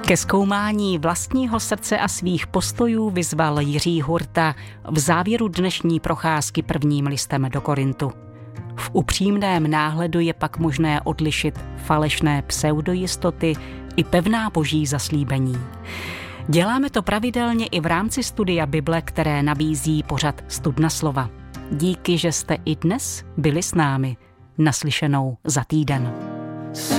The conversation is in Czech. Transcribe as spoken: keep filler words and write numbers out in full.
Ke zkoumání vlastního srdce a svých postojů vyzval Jiří Hurta v závěru dnešní procházky prvním listem do Korintu. V upřímném náhledu je pak možné odlišit falešné pseudojistoty i pevná boží zaslíbení. Děláme to pravidelně i v rámci studia Bible, které nabízí pořad Studna slova. Díky, že jste i dnes byli s námi. Naslyšenou za týden.